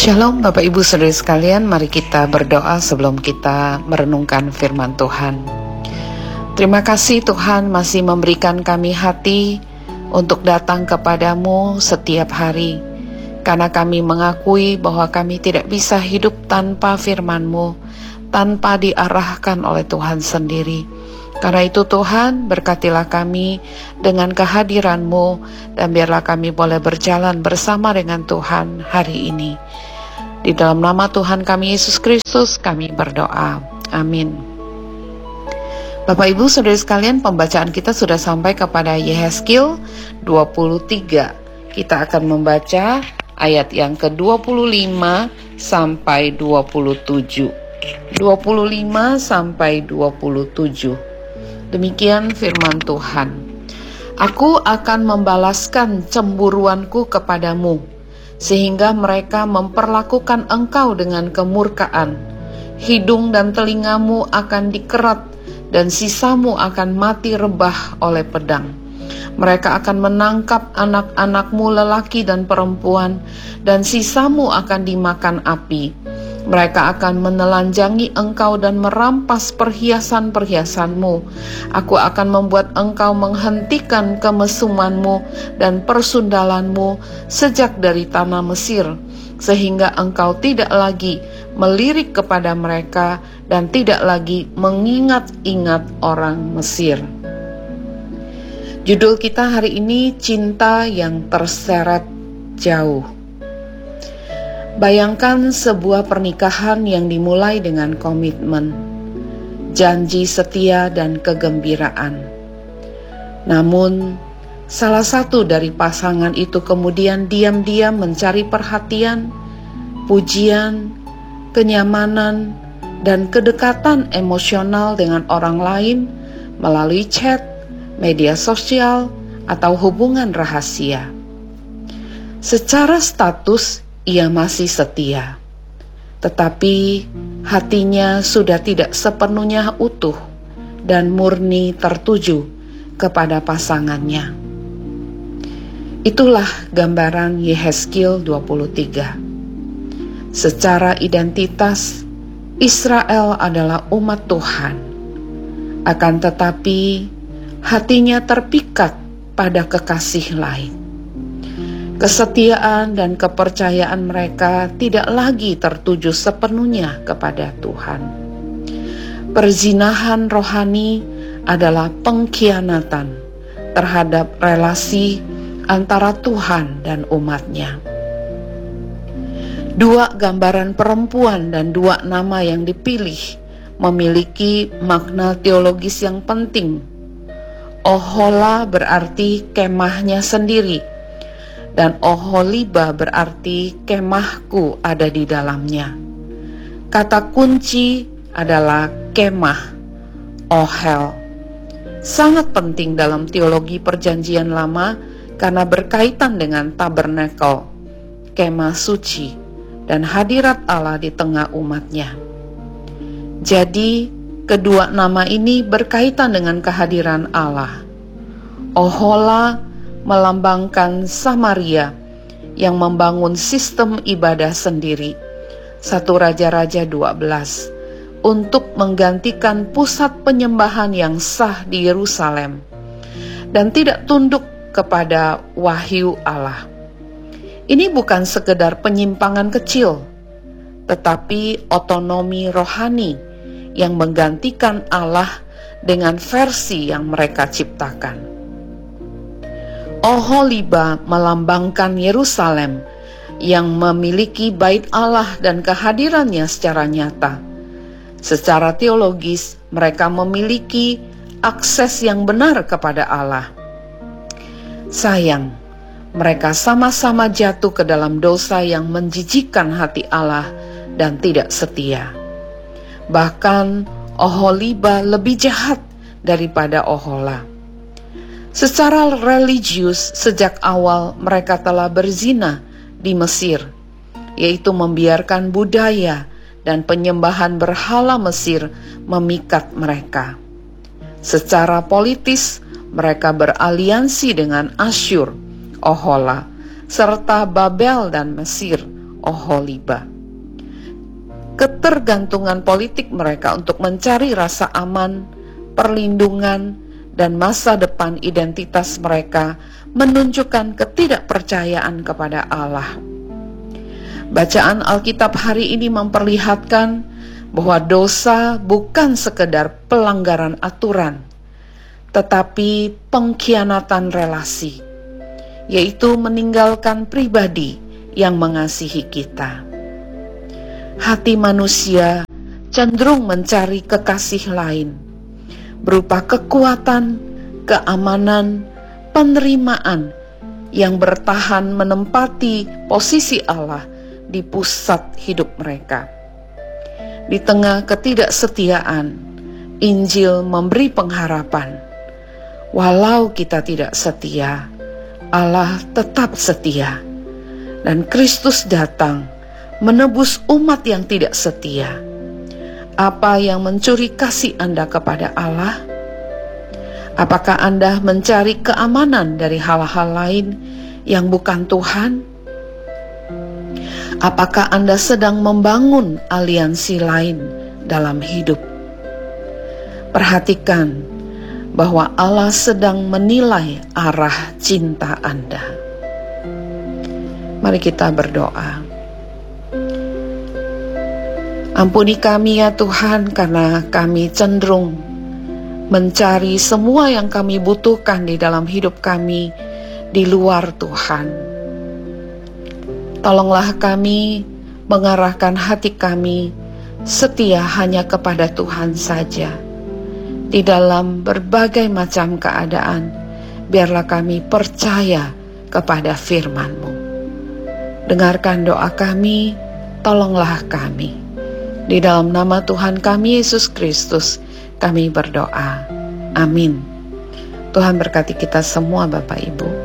Shalom Bapak Ibu Saudara sekalian, mari kita berdoa sebelum kita merenungkan firman Tuhan. Terima kasih Tuhan masih memberikan kami hati untuk datang kepadamu setiap hari, karena kami mengakui bahwa kami tidak bisa hidup tanpa firman-Mu, tanpa diarahkan oleh Tuhan sendiri. Karena itu Tuhan, berkatilah kami dengan kehadiran-Mu, dan biarlah kami boleh berjalan bersama dengan Tuhan hari ini. Di dalam nama Tuhan kami Yesus Kristus kami berdoa. Amin. Bapak Ibu Saudara sekalian, pembacaan kita sudah sampai kepada Yehezkiel 23. Kita akan membaca ayat yang ke-25 sampai 27. 25 sampai 27. Demikian firman Tuhan. Aku akan membalaskan cemburuanku kepadamu, sehingga mereka memperlakukan engkau dengan kemurkaan. Hidung dan telingamu akan dikerat, dan sisamu akan mati rebah oleh pedang. Mereka akan menangkap anak-anakmu lelaki dan perempuan, dan sisamu akan dimakan api. Mereka akan menelanjangi engkau dan merampas perhiasan-perhiasanmu. Aku akan membuat engkau menghentikan kemesumanmu dan persundalanmu sejak dari tanah Mesir, sehingga engkau tidak lagi melirik kepada mereka dan tidak lagi mengingat-ingat orang Mesir. Judul kita hari ini, Cinta yang Terseret Jauh. Bayangkan sebuah pernikahan yang dimulai dengan komitmen, janji setia dan kegembiraan. Namun, salah satu dari pasangan itu kemudian diam-diam mencari perhatian, pujian, kenyamanan, dan kedekatan emosional dengan orang lain melalui chat, media sosial, atau hubungan rahasia. Secara status, ia masih setia, tetapi hatinya sudah tidak sepenuhnya utuh dan murni tertuju kepada pasangannya. Itulah gambaran Yehezkiel 23. Secara identitas, Israel adalah umat Tuhan. Akan tetapi, hatinya terpikat pada kekasih lain. Kesetiaan dan kepercayaan mereka tidak lagi tertuju sepenuhnya kepada Tuhan. Perzinahan rohani adalah pengkhianatan terhadap relasi antara Tuhan dan umatnya. Dua gambaran perempuan dan dua nama yang dipilih memiliki makna teologis yang penting. Ohola berarti kemahnya sendiri, dan Oholiba berarti kemahku ada di dalamnya. Kata kunci adalah kemah, ohel. Sangat penting dalam teologi perjanjian lama karena berkaitan dengan tabernakel, kemah suci, dan hadirat Allah di tengah umatnya. Jadi, kedua nama ini berkaitan dengan kehadiran Allah. Ohola melambangkan Samaria yang membangun sistem ibadah sendiri, 1 Raja-Raja 12, untuk menggantikan pusat penyembahan yang sah di Yerusalem dan tidak tunduk kepada wahyu Allah. Ini bukan sekedar penyimpangan kecil, tetapi otonomi rohani yang menggantikan Allah dengan versi yang mereka ciptakan. Oholiba melambangkan Yerusalem yang memiliki bait Allah dan kehadirannya secara nyata. Secara teologis, mereka memiliki akses yang benar kepada Allah. Sayang, mereka sama-sama jatuh ke dalam dosa yang menjijikkan hati Allah dan tidak setia. Bahkan, Oholiba lebih jahat daripada Ohola. Secara religius, sejak awal mereka telah berzina di Mesir, yaitu membiarkan budaya dan penyembahan berhala Mesir memikat mereka. Secara politis, mereka beraliansi dengan Asyur, Ohola, serta Babel dan Mesir, Oholiba. Ketergantungan politik mereka untuk mencari rasa aman, perlindungan, dan masa depan identitas mereka menunjukkan ketidakpercayaan kepada Allah. Bacaan Alkitab hari ini memperlihatkan bahwa dosa bukan sekedar pelanggaran aturan, tetapi pengkhianatan relasi, yaitu meninggalkan pribadi yang mengasihi kita. Hati manusia cenderung mencari kekasih lain, berupa kekuatan, keamanan, penerimaan yang bertahan menempati posisi Allah di pusat hidup mereka. Di tengah ketidaksetiaan, Injil memberi pengharapan. Walau kita tidak setia, Allah tetap setia. Dan Kristus datang menebus umat yang tidak setia. Apa yang mencuri kasih Anda kepada Allah? Apakah Anda mencari keamanan dari hal-hal lain yang bukan Tuhan? Apakah Anda sedang membangun aliansi lain dalam hidup? Perhatikan bahwa Allah sedang menilai arah cinta Anda. Mari kita berdoa. Ampuni kami ya Tuhan, karena kami cenderung mencari semua yang kami butuhkan di dalam hidup kami di luar Tuhan. Tolonglah kami mengarahkan hati kami setia hanya kepada Tuhan saja. Di dalam berbagai macam keadaan, biarlah kami percaya kepada firman-Mu. Dengarkan doa kami, tolonglah kami. Di dalam nama Tuhan kami Yesus Kristus, kami berdoa. Amin. Tuhan berkati kita semua Bapak Ibu.